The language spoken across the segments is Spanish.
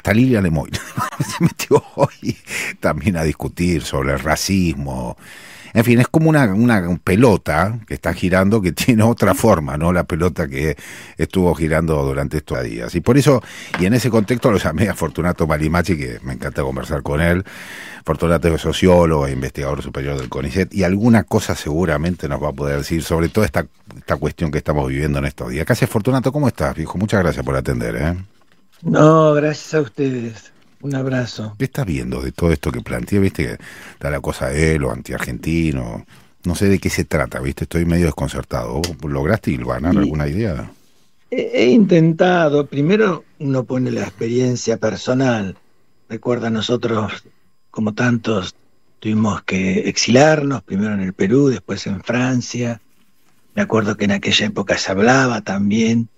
hasta Lilia Lemoyne se metió hoy también a discutir sobre el racismo. En fin, es como una pelota que está girando que tiene otra forma, ¿no? La pelota que estuvo girando durante estos días. Y por eso, y en ese contexto lo llamé a Fortunato Malimachi, que me encanta conversar con él. Fortunato es sociólogo e investigador superior del CONICET, y alguna cosa seguramente nos va a poder decir sobre toda esta cuestión que estamos viviendo en estos días. ¿Qué haces, Fortunato? ¿Cómo estás, viejo? Muchas gracias por atender, ¿eh? No, gracias a ustedes. Un abrazo. ¿Qué estás viendo de todo esto que planteé? ¿Viste que está la cosa de lo anti-argentino? No sé de qué se trata, ¿viste? Estoy medio desconcertado. ¿Vos lograste hilvanar Y alguna idea? he intentado, primero uno pone la experiencia personal. Recuerda, nosotros, como tantos, tuvimos que exilarnos, primero en el Perú, después en Francia. Me acuerdo que en aquella época se hablaba también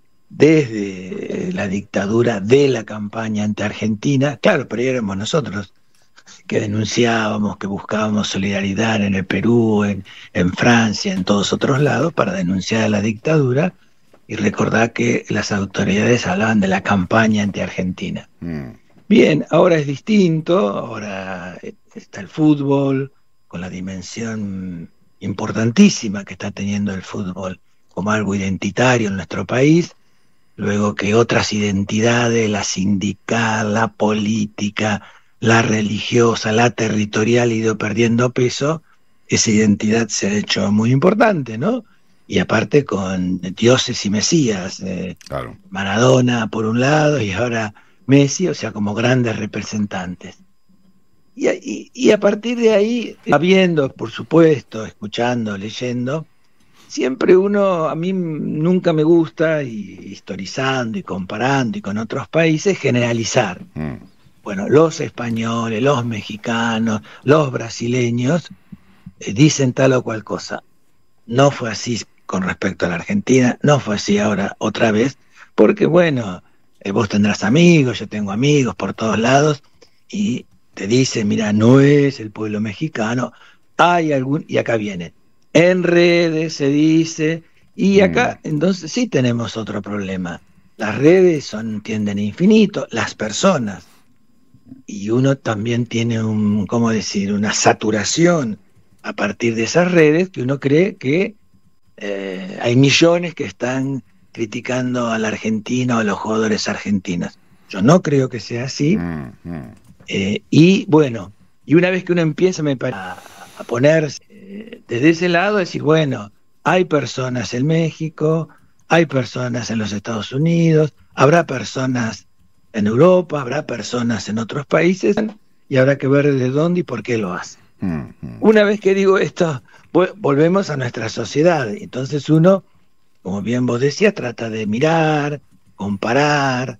desde la dictadura de la campaña anti-argentina. Claro, pero éramos nosotros que denunciábamos, que buscábamos solidaridad en el Perú, en Francia, en todos otros lados, para denunciar a la dictadura y recordar que las autoridades hablaban de la campaña anti-argentina. Mm, Bien, ahora es distinto, ahora está el fútbol, con la dimensión importantísima que está teniendo el fútbol como algo identitario en nuestro país, luego que otras identidades, la sindical, la política, la religiosa, la territorial, ha ido perdiendo peso, esa identidad se ha hecho muy importante, ¿no? Y aparte con dioses y mesías, claro. Maradona por un lado y ahora Messi, o sea, como grandes representantes. Y a partir de ahí, viendo, por supuesto, escuchando, leyendo, siempre uno, a mí nunca me gusta, y historizando y comparando y con otros países, generalizar. Mm, Bueno, los españoles, los mexicanos, los brasileños dicen tal o cual cosa. No fue así con respecto a la Argentina, no fue así ahora otra vez, porque bueno, vos tendrás amigos, yo tengo amigos por todos lados, y te dicen, mira, no es el pueblo mexicano, hay algún, y acá viene, en redes se dice, y mm, acá entonces sí tenemos otro problema. Las redes tienden a infinito, las personas, y uno también tiene un, ¿cómo decir?, una saturación a partir de esas redes que uno cree que hay millones que están criticando a la Argentina o a los jugadores argentinos. Yo no creo que sea así. mm, mm, Y bueno, y una vez que uno empieza a ponerse desde ese lado, decir, bueno, hay personas en México, hay personas en los Estados Unidos, habrá personas en Europa, habrá personas en otros países, y habrá que ver de dónde y por qué lo hacen. mm, mm. Una vez que digo esto, volvemos a nuestra sociedad. Entonces uno, como bien vos decías, trata de mirar, comparar,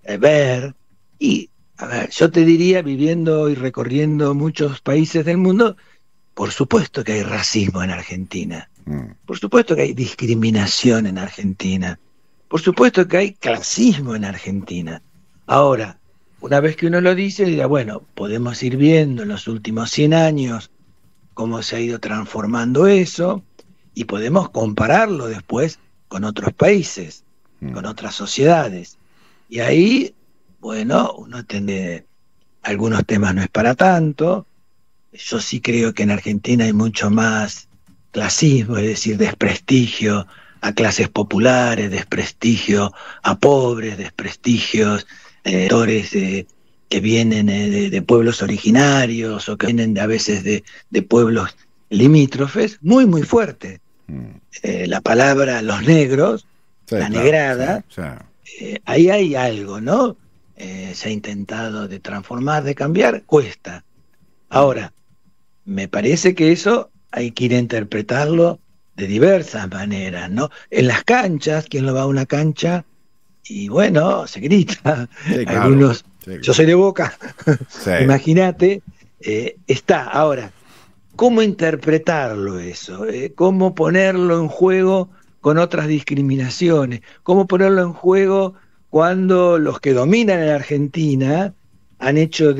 ver. Y, a ver, yo te diría, viviendo y recorriendo muchos países del mundo, por supuesto que hay racismo en Argentina. Mm. Por supuesto que hay discriminación en Argentina. Por supuesto que hay clasismo en Argentina. Ahora, una vez que uno lo dice, dirá, bueno, podemos ir viendo en los últimos 100 años cómo se ha ido transformando eso, y podemos compararlo después con otros países, Mm. con otras sociedades. Y ahí, bueno, uno tiene algunos temas, no es para tanto. Yo sí creo que en Argentina hay mucho más clasismo, es decir, desprestigio a clases populares, desprestigio a pobres, desprestigios sectores que vienen de pueblos originarios o que vienen a veces de pueblos limítrofes, muy, muy fuerte. Mm. La palabra los negros, Sí, la claro, sí, negrada, sí. ahí hay algo, ¿no? Se ha intentado de transformar, de cambiar, cuesta. Mm. Ahora, me parece que eso hay que ir a interpretarlo de diversas maneras, ¿no? En las canchas, quien lo va a una cancha, y bueno, se grita. Sí, claro. Algunos, Sí, yo claro. soy de Boca, Sí. imagínate, está. Ahora, ¿cómo interpretarlo eso? ¿Cómo ponerlo en juego con otras discriminaciones? ¿Cómo ponerlo en juego cuando los que dominan en Argentina han hecho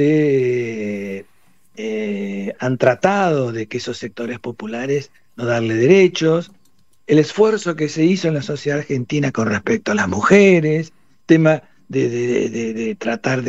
han tratado de que esos sectores populares no darle derechos? El esfuerzo que se hizo en la sociedad argentina con respecto a las mujeres, tema de tratar de